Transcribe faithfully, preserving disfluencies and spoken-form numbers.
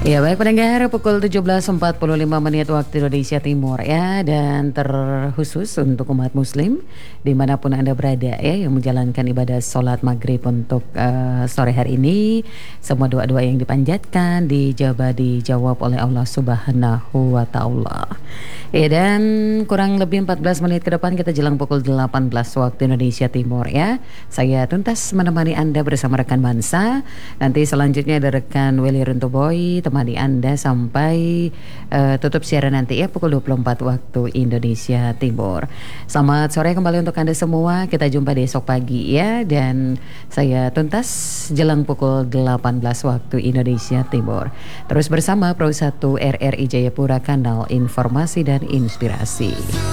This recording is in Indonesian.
Ya baik pendengar, pukul tujuh belas empat puluh lima menit waktu Indonesia Timur ya. Dan terkhusus untuk umat muslim dimanapun Anda berada ya, yang menjalankan ibadah sholat maghrib untuk uh, sore hari ini, semua doa-doa yang dipanjatkan dijawab dijawab oleh Allah Subhanahu wa Ta'ala. Ya, dan kurang lebih empat belas menit ke depan kita jelang pukul delapan belas waktu Indonesia Timur ya. Saya tuntas menemani Anda bersama rekan Mansa. Nanti selanjutnya ada rekan Willy Runtuboy temani Anda sampai uh, tutup siaran nanti ya pukul dua puluh empat waktu Indonesia Timur. Selamat sore kembali untuk Anda semua. Kita jumpa di esok pagi ya. Dan saya tuntas jelang pukul delapan belas waktu Indonesia Timur. Terus bersama Pro satu R R I Jayapura, kanal informasi dan inspirasi.